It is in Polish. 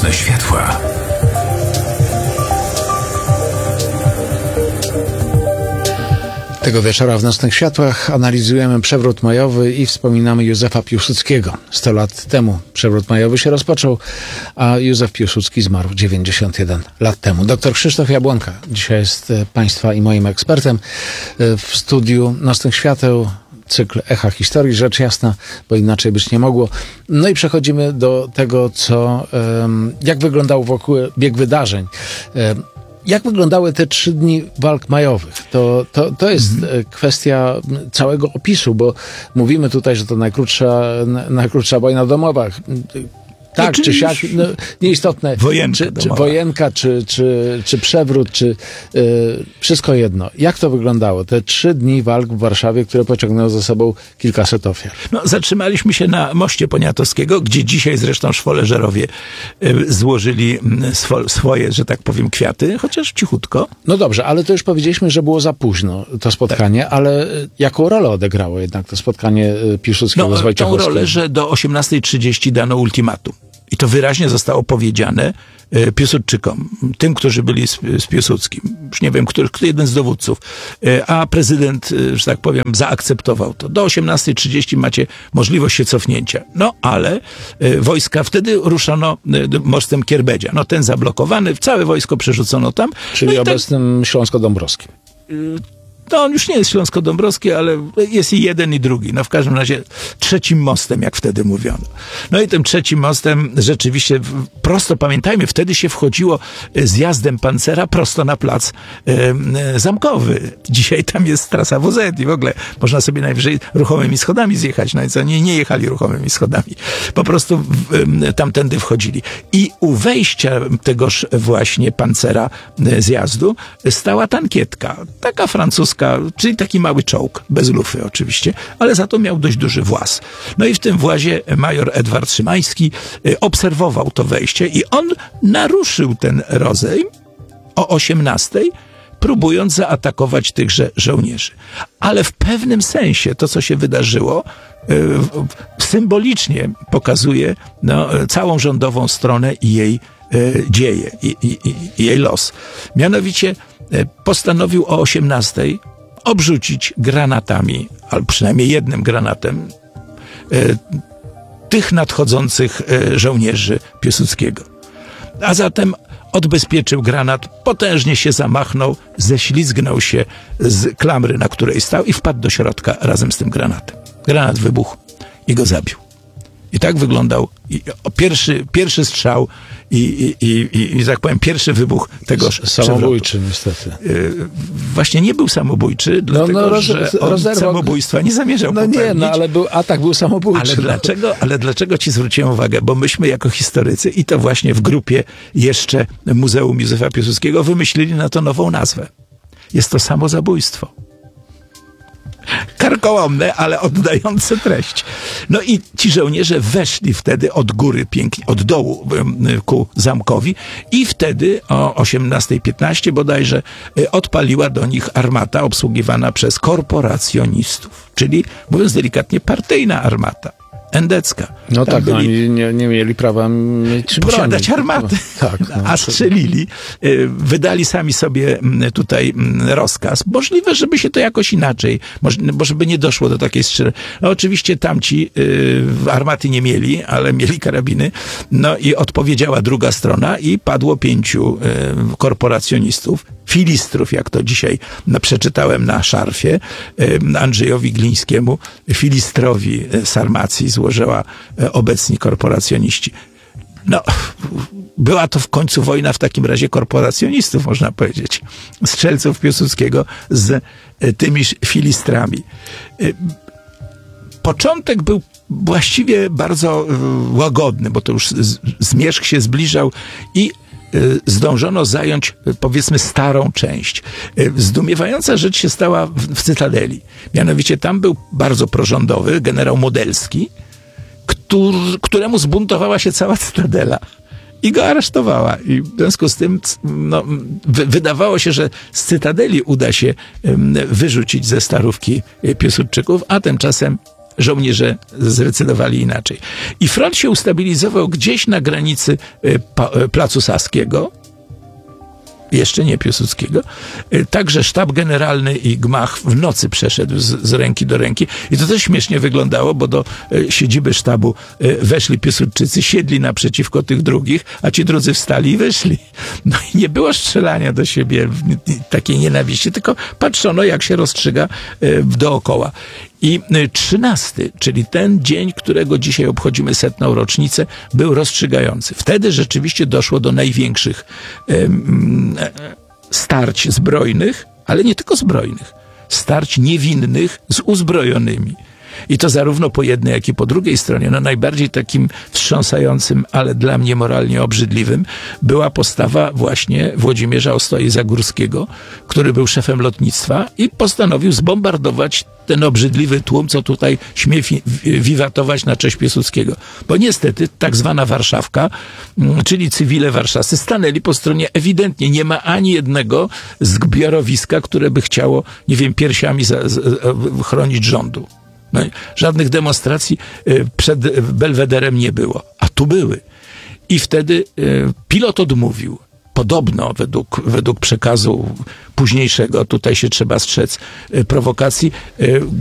Nocne światła. Tego wieczora w Nocnych Światłach analizujemy przewrót majowy i wspominamy Józefa Piłsudskiego. 100 lat temu przewrót majowy się rozpoczął, a Józef Piłsudski zmarł 91 lat temu. Dr Krzysztof Jabłonka dzisiaj jest Państwa i moim ekspertem w studiu Nocnych Świateł. Cykl Echa Historii, rzecz jasna, bo inaczej być nie mogło. No i przechodzimy do tego, jak wyglądał wokół bieg wydarzeń. Jak wyglądały te 3 dni walk majowych? To jest kwestia całego opisu, bo mówimy tutaj, że to najkrótsza wojna domowa. Tak, czy siak, nieistotne. Wojenka, czy przewrót, wszystko jedno. Jak to wyglądało? Te 3 dni walk w Warszawie, które pociągnęły za sobą kilkaset ofiar. Zatrzymaliśmy się na moście Poniatowskiego, gdzie dzisiaj zresztą szwoleżerowie złożyli swoje, że tak powiem, kwiaty, chociaż cichutko. No dobrze, ale to już powiedzieliśmy, że było za późno to spotkanie, tak. Ale jaką rolę odegrało jednak to spotkanie Piłsudskiego z Wojciechowskim? Tą rolę, że do 18:30 dano ultimatum. I to wyraźnie zostało powiedziane Piłsudczykom, tym, którzy byli z Piłsudskim. Już nie wiem, który jeden z dowódców. A prezydent, że tak powiem, zaakceptował to. Do 18:30 macie możliwość się cofnięcia. No, ale wojska, wtedy ruszano mostem Kierbedzia. No, ten zablokowany, całe wojsko przerzucono tam. Czyli obecnym Śląsko-Dąbrowskim. No, on już nie jest Śląsko-Dąbrowski, ale jest i jeden, i drugi. No, w każdym razie trzecim mostem, jak wtedy mówiono. No i tym trzecim mostem rzeczywiście prosto, pamiętajmy, wtedy się wchodziło zjazdem pancera prosto na plac Zamkowy. Dzisiaj tam jest trasa WZ i w ogóle można sobie najwyżej ruchomymi schodami zjechać. No i co, nie jechali ruchomymi schodami. Po prostu tamtędy wchodzili. I u wejścia tegoż właśnie pancera zjazdu stała tankietka. Taka francuska, czyli taki mały czołg, bez lufy oczywiście, ale za to miał dość duży właz. No i w tym włazie major Edward Szymański obserwował to wejście i on naruszył ten rozejm o 18:00, próbując zaatakować tychże żołnierzy. Ale w pewnym sensie to, co się wydarzyło, symbolicznie pokazuje całą rządową stronę i jej dzieje, i jej los. Mianowicie postanowił o 18:00 obrzucić granatami, albo przynajmniej jednym granatem, tych nadchodzących żołnierzy Piłsudskiego. A zatem odbezpieczył granat, potężnie się zamachnął, ześlizgnął się z klamry, na której stał i wpadł do środka razem z tym granatem. Granat wybuchł i go zabił. I tak wyglądał pierwszy strzał i tak powiem, pierwszy wybuch tegoż samobójczy niestety. Właśnie nie był samobójczy, dlatego że on samobójstwa nie zamierzał popełnić. Ale atak był samobójczy. Ale dlaczego ci zwróciłem uwagę? Bo myśmy jako historycy i to właśnie w grupie jeszcze Muzeum Józefa Piłsudskiego wymyślili na to nową nazwę. Jest to samozabójstwo. Karkołomne, ale oddające treść. No i ci żołnierze weszli wtedy od góry, pięknie, od dołu ku zamkowi i wtedy o 18:15 bodajże odpaliła do nich armata obsługiwana przez korporacjonistów, czyli mówiąc delikatnie partyjna armata. Endecka. No tam tak, oni nie mieli prawa mieć posiadać armaty. Tak, a strzelili. Wydali sami sobie tutaj rozkaz. Możliwe, żeby się to jakoś inaczej, bo żeby nie doszło do takiej strzelby. No oczywiście tamci armaty nie mieli, ale mieli karabiny. No i odpowiedziała druga strona i padło 5 korporacjonistów, filistrów, jak to dzisiaj przeczytałem na szarfie, Andrzejowi Glińskiemu, filistrowi Sarmacji złożyła obecni korporacjoniści. No, była to w końcu wojna w takim razie korporacjonistów, można powiedzieć. Strzelców Piłsudskiego z tymi filistrami. Początek był właściwie bardzo łagodny, bo to już zmierzch się zbliżał i zdążono zająć, powiedzmy, starą część. Zdumiewająca rzecz się stała w Cytadeli. Mianowicie tam był bardzo prorządowy generał Modelski, któremu zbuntowała się cała Cytadela i go aresztowała. I w związku z tym wydawało się, że z Cytadeli uda się wyrzucić ze Starówki Piłsudczyków, a tymczasem żołnierze zdecydowali inaczej. I front się ustabilizował gdzieś na granicy Placu Saskiego, jeszcze nie Piłsudskiego. Także sztab generalny i gmach w nocy przeszedł z ręki do ręki. I to też śmiesznie wyglądało, bo do siedziby sztabu weszli Piłsudczycy, siedli naprzeciwko tych drugich, a ci drudzy wstali i wyszli. No i nie było strzelania do siebie, takiej nienawiści, tylko patrzono, jak się rozstrzyga dookoła. I 13, czyli ten dzień, którego dzisiaj obchodzimy 100. rocznicę, był rozstrzygający. Wtedy rzeczywiście doszło do największych starć zbrojnych, ale nie tylko zbrojnych. Starć niewinnych z uzbrojonymi. I to zarówno po jednej, jak i po drugiej stronie. No najbardziej takim wstrząsającym, ale dla mnie moralnie obrzydliwym była postawa właśnie Włodzimierza Ostoi-Zagórskiego, który był szefem lotnictwa i postanowił zbombardować ten obrzydliwy tłum, co tutaj śmie wiwatować na cześć Piłsudskiego. Bo niestety tak zwana Warszawka, czyli cywile warszawscy, stanęli po stronie ewidentnie. Nie ma ani jednego zbiorowiska, które by chciało, nie wiem, piersiami chronić rządu. No, żadnych demonstracji przed Belwederem nie było, a tu były. I wtedy pilot odmówił. Podobno, według przekazu późniejszego, tutaj się trzeba strzec prowokacji,